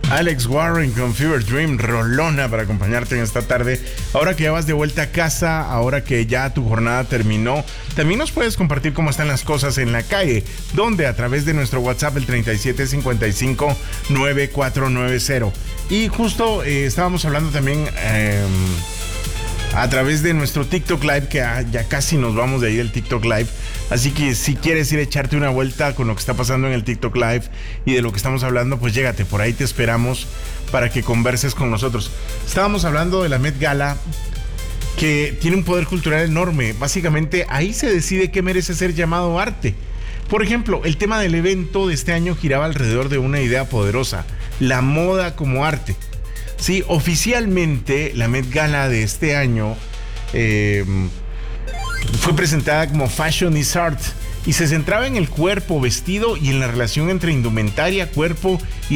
Alex Warren con Fever Dream, rolona para acompañarte en esta tarde. Ahora que ya vas de vuelta a casa, ahora que ya tu jornada terminó, también nos puedes compartir cómo están las cosas en la calle, donde a través de nuestro WhatsApp, el 3755-9490. Y justo estábamos hablando también a través de nuestro TikTok Live, que ya casi nos vamos de ahí del TikTok Live. Así que si quieres ir a echarte una vuelta con lo que está pasando en el TikTok Live y de lo que estamos hablando, pues llégate, por ahí te esperamos para que converses con nosotros. Estábamos hablando de la Met Gala, que tiene un poder cultural enorme. Básicamente ahí se decide qué merece ser llamado arte. Por ejemplo, el tema del evento de este año giraba alrededor de una idea poderosa: la moda como arte. Sí, oficialmente la Met Gala de este año fue presentada como Fashion is Art y se centraba en el cuerpo, vestido y en la relación entre indumentaria, cuerpo y